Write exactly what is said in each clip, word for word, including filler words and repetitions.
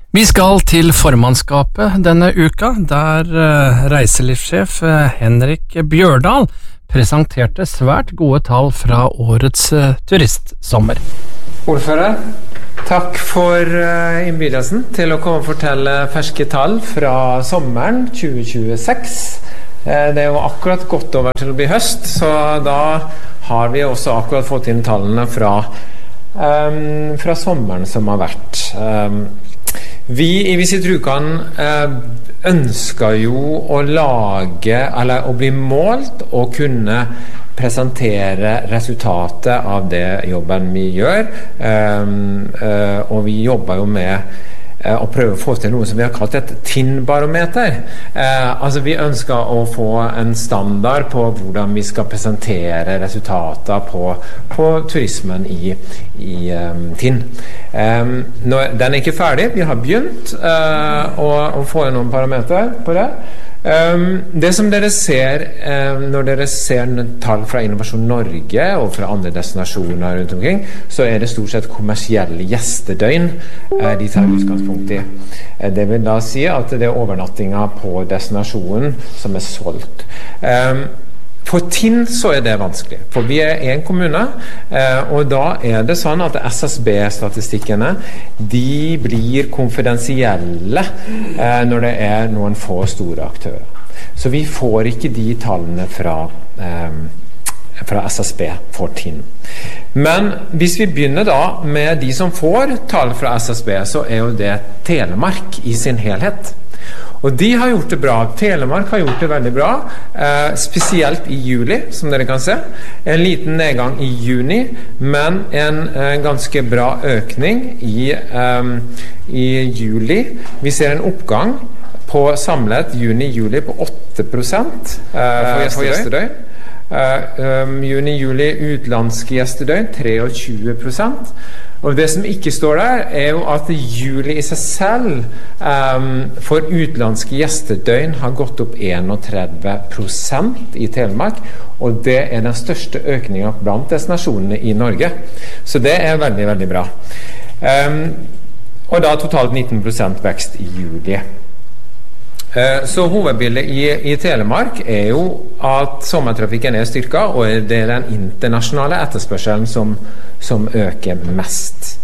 Vi skal til formannskapet denne uka, der reiselivssjef Henrik Bjørdal presenterte svært gode tall fra årets turistsommer. Ordfører, takk for innbydelsen til å komme og fortelle ferske tall fra sommeren tjue tjueseks. Det er jo akkurat gått over til å bli høst, så da har vi også akkurat fått inn tallene fra, um, fra sommeren som har vært. Um, Vi i Visit Rjukan eh, ønsker jo å lage, eller å bli målt og kunne presentere resultatet av det jobben vi gjør, eh, eh, og vi jobber jo med eh, å prøve å få til noe som vi har kalt et T I N-barometer. Eh, altså vi ønsker å få en standard på hvordan vi skal presentere resultater på, på turismen i, i um, T I N. Um, nå, den er ikke ferdig, vi har begynt uh, å, å få noen parameter på det. Um, det som dere ser um, når dere ser tall fra Innovasjon Norge og fra andre destinasjoner rundt omkring, så er det stort sett kommersielle gjestedøgn uh, de tar utgangspunkt i. Uh, det vil da si at det er overnattinger på destinasjonen som er solgt. Um, For T I N så er det vanskelig, for vi er en kommune, eh, og da er det sånn at S S B-statistikkene, de blir konfidensielle eh, når det er noen få store aktører. Så vi får ikke de tallene fra, eh, fra S S B for T I N. Men hvis vi begynner da med de som får tall fra S S B, så er jo det Telemark i sin helhet. Og de har gjort det bra. Telemark har gjort det veldig bra, eh, spesielt i juli, som dere kan se. En liten nedgang i juni, men en eh, ganske bra økning i, eh, i juli. Vi ser en oppgang på samlet juni-juli på åtte prosent eh, for gjestedøgn. Uh, um, juni-juli utenlandske gjestedøgn tjuetre prosent. Og det som ikke står der er jo at juli i seg selv um, for utenlandske gjestedøgn har gått opp trettién prosent i Telemark, og det er den største økningen blant destinasjonene i Norge, så det er veldig, veldig bra. Um, og da totalt nitten prosent vekst i juli. Så hovedbildet i, i Telemark er jo at sommertrafikken er styrket, og det er den internasjonale etterspørselen som, som øker mest.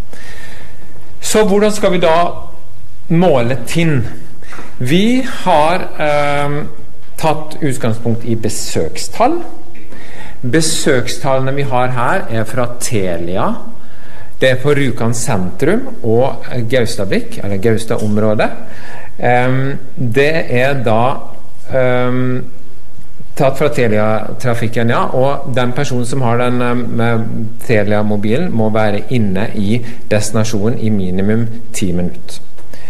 Så hvordan skal vi da måle T I N? Vi har eh, tatt utgangspunkt i besøkstall. Besøkstallene vi har her er fra Telia. Det er på Rjukan sentrum og Gaustablikk, eller Gaustad-området. Um, det er da um, tatt fra Telia-trafikken, ja, og den personen som har den um, Telia-mobilen må være inne i destinasjonen i minimum ti minutter.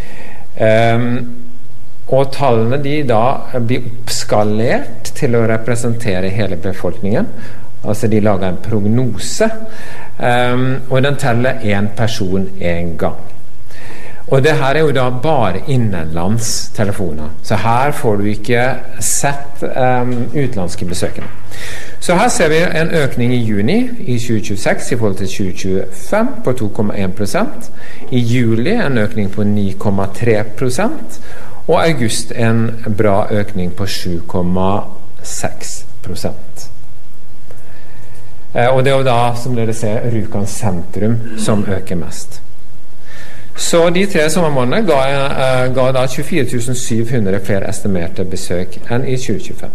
Um, og tallene de da blir oppskalert til å representere hele befolkningen. Altså de lager en prognose, um, og den teller en person en gang. Og det her er jo da bare innenlandstelefoner, så her får du ikke sett um, utenlandske besøkende. Så her ser vi en økning i juni i tjue tjueseks i forhold til tjue tjuefem på to komma én prosent, i juli en økning på ni komma tre prosent, og august en bra økning på sju komma seks prosent. Eh, og det er jo da, som dere ser, Rjukan sentrum som øker mest. Så de tre sommermånedene ga, uh, ga da tjuefire tusen syv hundre flere estimerte besøk enn i tjue tjuefem.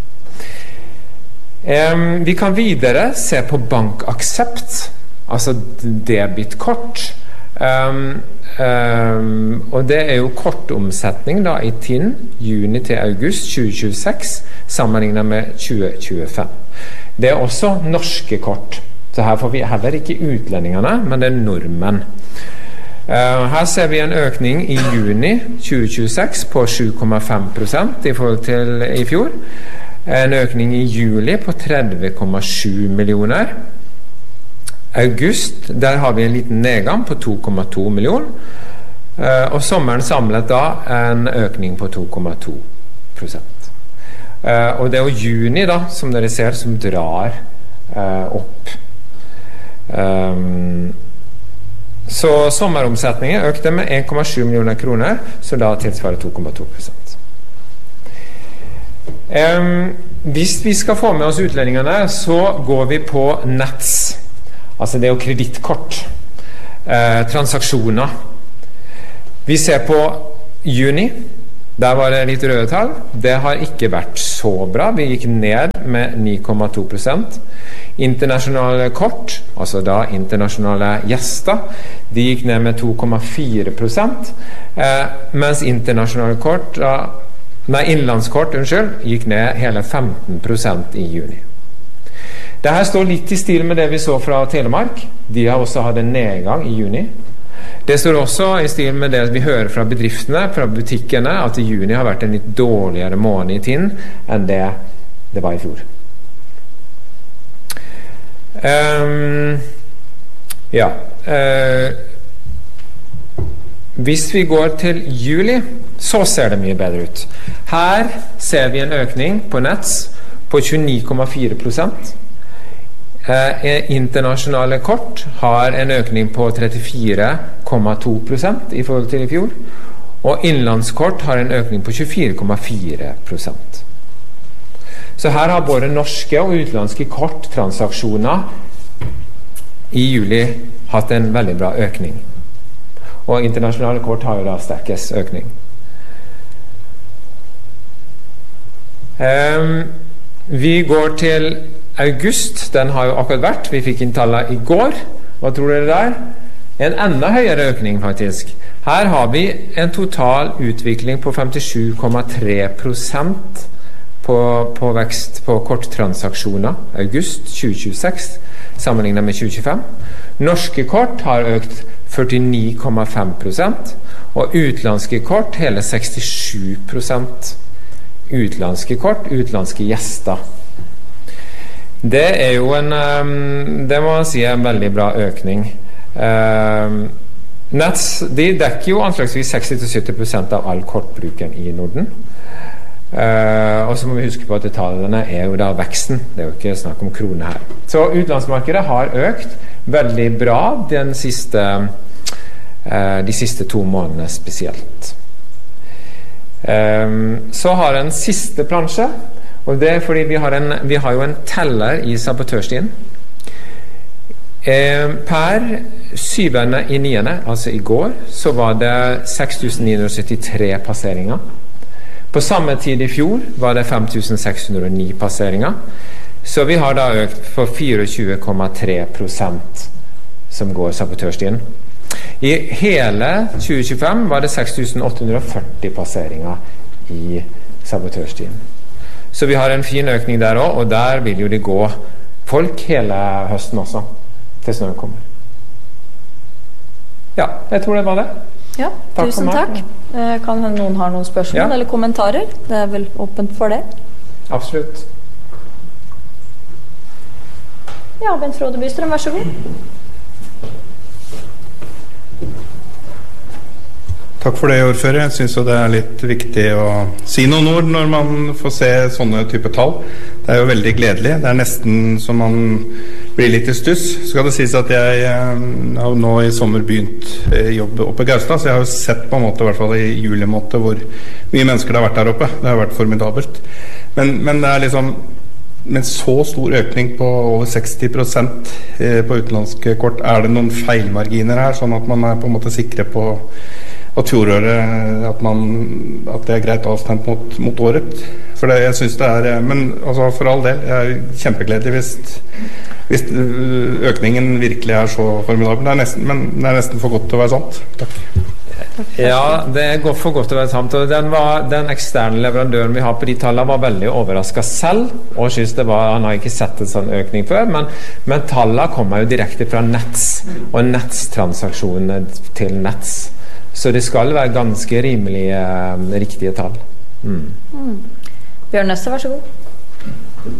Um, vi kan videre se på bankaksept, altså debitkort. Um, um, og det er jo kortomsetning da i T I N juni til august tjue tjueseks sammenlignet med tjue tjuefem. Det er også norske kort, så her får vi heller ikke utlendingene, men det er nordmenn. Uh, her ser vi en økning i juni tjue tjueseks på sju komma fem prosent i forhold til i fjor. En økning i juli på tretti komma sju millioner. August, der har vi en liten nedgang på to komma to millioner. Uh, og sommeren samlet da en økning på to komma to prosent. Uh, og det er jo juni da, som dere ser, som drar uh, opp. Um, Så sommeromsetningen økte med en komma sju millioner kroner, så da tilsvarer to komma to prosent. Um, hvis vi skal få med oss utlendingene, så går vi på Nets. Altså det er jo kredittkort. Uh, transaksjoner. Vi ser på juni. Der var det litt røde tall. Det har ikke vært så bra. Vi gikk ned med ni komma to prosent. Internasjonale kort, altså da internasjonale gjester, de gikk ned med to komma fire prosent, eh, mens internasjonale kort, eh, nei, innlandskort, unnskyld, gikk ned hele femten prosent i juni. Dette står litt i stil med det vi så fra Telemark. De har også hatt en nedgang i juni. Det står også i stil med det vi hører fra bedriftene, fra butikkene, at i juni har vært en litt dårligere måned i Tinn enn det det var i fjor. Um, ja. Uh, hvis vi går til juli, så ser det mye bedre ut. Her ser vi en økning på Nets på tjueni komma fire prosent. Eh, internasjonale kort har en økning på trettifire komma to prosent i forhold til i fjor, og innlandskort har en økning på tjuefire komma fire prosent. Så her har både norske og utenlandske korttransaksjoner i juli hatt en veldig bra økning. Og internasjonale kort har jo da sterkest økning. Um, vi går til august, den har jo akkurat vært. Vi fikk inn tallet i går. Hva tror dere der? En enda høyere økning faktisk. Her har vi en total utvikling på femtisju komma tre prosent på, på vekst på korttransaksjoner. August tjue tjueseks sammenlignet med tjue tjuefem. Norske kort har økt førtini komma fem prosent, og utenlandske kort hele sekstisju prosent. Utenlandske kort, utenlandske gjester. Det er jo en, det må man si er en veldig bra økning. Uh, Nets, de dekker jo anslagsvis seksti til sytti prosent av all kortbruken i Norden. Uh, og så må vi huske på at tallene er jo da veksten. Det er jo ikke snakk om kroner her. Så utlandsmarkedet har økt veldig bra den siste, uh, de siste to månedene spesielt. Uh, så har en siste plansje. Og det er fordi vi har, en, vi har jo en teller i sabotørstien. Eh, per syvende i niende, altså i går, så var det seks tusen ni hundre syttitre passeringer. På samme tid i fjor var det fem tusen seks hundre ni passeringer. Så vi har da økt for tjuefire komma tre prosent som går sabotørstien. I hele tjue tjuefem var det seks tusen åtte hundre førti passeringer i sabotørstien. Så vi har en fin økning der også, og der vil jo det gå folk hele høsten også, til snøen kommer. Ja, jeg tror det var det. Ja, takk tusen takk. Kan noen ha noen spørsmål ja. Eller kommentarer? Det er vel åpent for det? Absolutt. Ja, Bent Frode Bystrøm, vær så god. Takk for det, ordfører. Jeg synes jo det er litt viktig å si noen ord når man får se sånne type tall. Det er jo veldig gledelig. Det er nesten som man blir litt i stuss. Så skal det sies at jeg har nå i sommer begynt jobb oppe i Gaustad, så jeg har jo sett på en måte, i hvert fall i julemåte, hvor mye mennesker det har vært der oppe. Det har vært formidabelt. Men, men det er liksom med så stor økning på over seksti prosent på utenlandske kort, er det noen feilmarginer her, sånn at man er på en måte sikre på at fjoråret, at, man, at det er greit avstemt mot, mot året. For det, jeg synes det er, men altså for all del, jeg er kjempegledelig hvis, hvis økningen virkelig er så formidabel. Det er nesten, men det er nesten for godt til å være sant. Takk. Ja, det er for godt til å være sant. Og den, var, den eksterne leverandøren vi har på de tallene var veldig overrasket selv, og synes det var, han har ikke sett en sånn økning før, men, men tallene kommer jo direkte fra Nets, og Nets-transaksjonene til Nets. Så det skal være ganske rimelige, uh, riktige tall. Mm. Mm. Bjørn Nøsse, vær så god.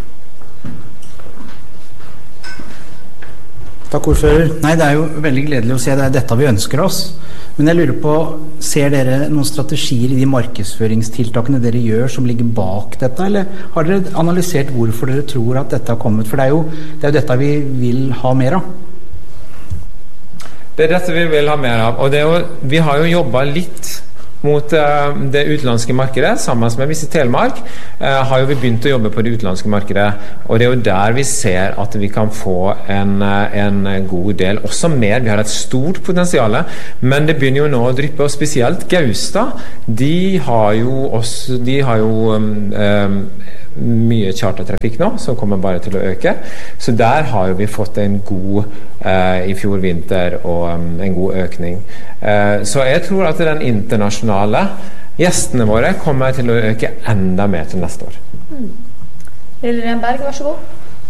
Takk, ordfører. Nei, det er jo veldig gledelig å se. Det er dette vi ønsker oss. Men jeg lurer på, ser dere noen strategier i de markedsføringstiltakene dere gjør som ligger bak dette, eller har dere analysert hvorfor dere tror at dette har kommet? For det er jo, det er jo dette vi vil ha mer av. Det er dette vi vil ha mer av, og det er jo, vi har jo jobbet litt mot uh, det utenlandske markedet, sammen med Visit Telemark, uh, har jo vi begynt å jobbe på det utenlandske markedet, og det er jo der vi ser at vi kan få en, uh, en god del, også mer, vi har et stort potensiale, men det begynner jo nå å dryppe, og spesielt Gaustad, de har jo også, de har jo um, um, mye chartertrafikk nå, som kommer bare til å øke, så der har jo vi fått en god eh, i fjor vinter og um, en god økning. Eh, så jeg tror at den internasjonale gjestene våre kommer til å øke enda mer til neste år. Mm. Lillian Berg, vær så god.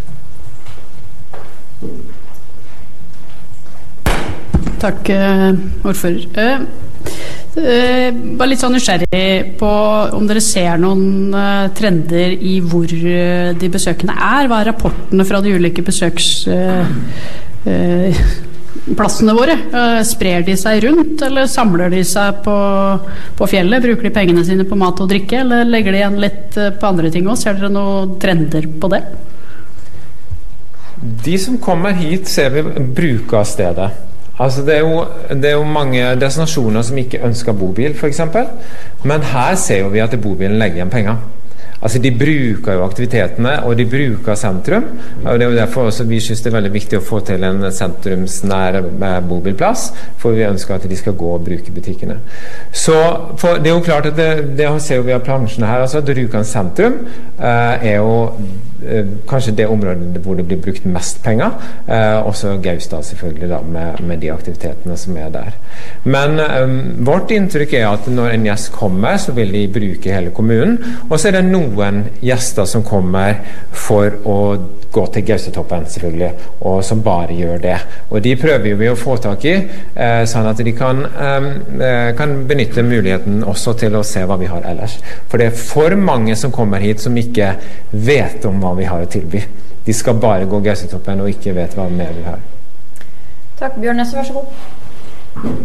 Takk, ordfører. Uh, uh, bare litt sånn nysgjerrig på om dere ser noen uh, trender i hvor uh, de besøkende er. Hva er rapportene fra de ulike besøksplassene uh, uh, våre? Uh, sprer de seg rundt, eller samler de seg på, på fjellet? Bruker de pengene sine på mat og drikke, eller legger de igjen litt uh, på andre ting også? Ser dere noen trender på det? De som kommer hit ser vi bruker av stedet. Altså det, er jo, det er jo mange destinasjoner som ikke ønsker bobil, for eksempel. Men her ser vi at bobilen legger igjen penger. Altså de bruker jo aktivitetene, og de bruker sentrum. Og det er jo derfor også vi synes det er veldig viktig å få til en sentrumsnær bobilplass, for vi ønsker at de skal gå og bruke butikkene. Så for, det er jo klart at det, det ser vi av plansjen her, altså at Rjukan sentrum eh, er jo eh, kanskje det området hvor det blir brukt mest penger, eh, også Gaustad selvfølgelig da, med, med de aktivitetene som er der. Men eh, vårt inntrykk er at når en gjest kommer, så vil de bruke hele kommunen, og så er det noen gjester som kommer for å gå til Gaustatoppen selvfølgelig, og som bare gjør det. Og de prøver vi å få tak i, eh, sånn at de kan, eh, kan benytte muligheten også til å se hva vi har ellers. For det er for mange som kommer hit som ikke vet om hva vi har å tilby. De skal bare gå Gaustatoppen og ikke vet hva mer vi har. Takk, Bjørn Nesse, vær så god.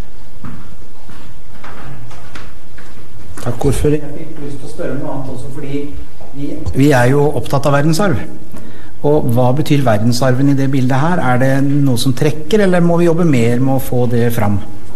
Takk, ordfører. Jeg fikk lyst til å spørre noe annet også, fordi vi, vi er jo opptatt av verdensarv. Og hva betyr verdensarven i det bildet her? Er det noe som trekker, eller må vi jobbe mer med å få det fram?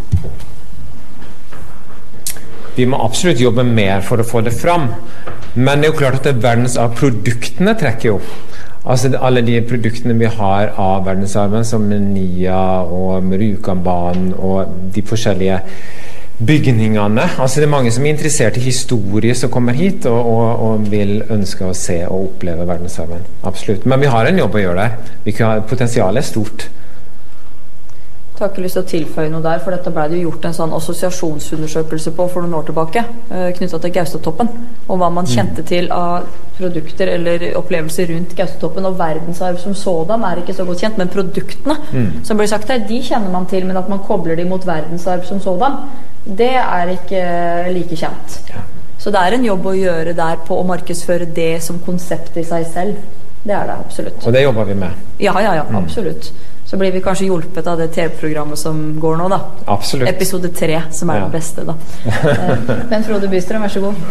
Vi må absolutt jobbe mer for å få det fram. Men det er jo klart at det verdensarvproduktene trekker jo. Altså alle de produktene vi har av verdensarven, som Nia og Rjukanbanen og de forskjellige bygningene. Altså det er mange som er interessert i historie som kommer hit og, og, og vil ønske å se og oppleve verdensarven. Absolutt. Men vi har en jobb å gjøre der. Vi kan, potensialet er stort. Jeg har ikke lyst til å tilføye noe der, for dette ble det jo gjort en sånn assosiasjonsundersøkelse på for noen år tilbake, knyttet til Gaustatoppen, og hva man kjente til av produkter eller opplevelser rundt Gaustatoppen, og verdensarv som sådan er ikke så godt kjent, men produktene mm. som blir sagt her, de kjenner man til, men at man kobler de mot verdensarv som sådan, det er ikke like kjent. Ja. Så det er en jobb å gjøre der på å markedsføre det som konsept i seg selv. Det er det absolutt. Og det jobber vi med. Ja, ja, ja, absolutt. Mm. Så blir vi kanskje hjulpet av det T V-programmet som går nå da. Absolutt. Episode tre, som er ja. det beste da. Men Frode Bystrøm, vær så god.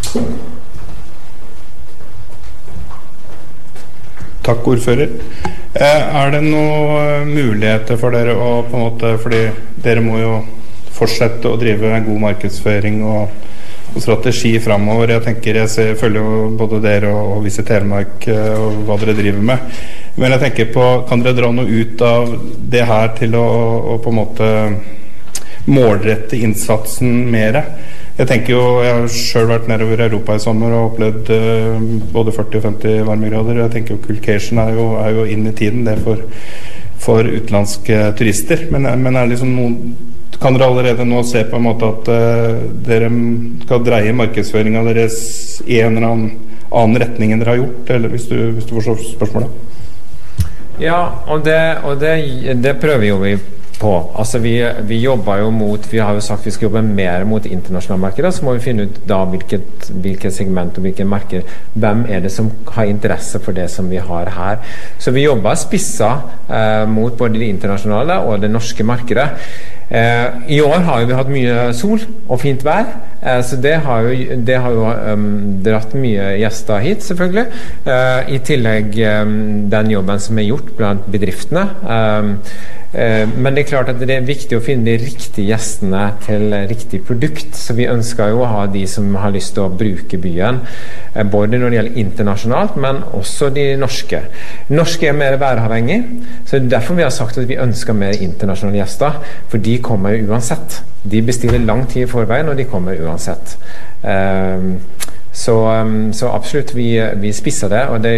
Takk, ordfører. Er det noen muligheter for dere å på en måte, fordi dere må jo fortsette å drive en god markedsføring og, og strategi fremover. Jeg tenker, jeg ser, følger jo både dere og, og Visit Telemark og hva dere driver med. Men jeg tenker på, kan dere dra noe ut av det her til å, å på en måte målrette innsatsen mere? Jeg tenker jo, jeg har selv vært nedover Europa i sommer og opplevd uh, både førti og femti varmegrader. Jeg tenker jo Coolcation er jo, er jo inn i tiden, det for, for utenlandske turister. Men, men er det liksom noen, kan dere allerede nå se på en måte at uh, dere skal dreie markedsføringen deres i en eller annen, annen retning enn dere har gjort, eller hvis du, hvis du forstår spørsmålet? Ja, og det, og det, det prøver jo vi på. Altså vi, vi jobber jo mot, vi har jo sagt vi skal jobbe mer mot internasjonale markeder, så må vi finne ut da hvilket, hvilket segment og hvilke markeder, hvem er det som har interesse for det som vi har her. Så vi jobber spissa eh, mot både de internasjonale og det norske markedet. Eh, I år har vi hatt mye sol og fint vær, eh, så det har jo, det har jo um, dratt mye gjester hit selvfølgelig. Eh, I tillegg um, den jobben som er gjort blant bedriftene. Um, Men det er klart at det er viktig å finne de riktige gjestene til riktig produkt, så vi ønsker jo å ha de som har lyst til å bruke byen, både når det gjelder internasjonalt, men også de norske. Norske er mer væravhengig, så det er derfor vi har sagt at vi ønsker mer internasjonale gjester, for de kommer jo uansett. De bestiller lang tid i forveien, og de kommer uansett. Så, så absolutt, vi, vi spisser det, og det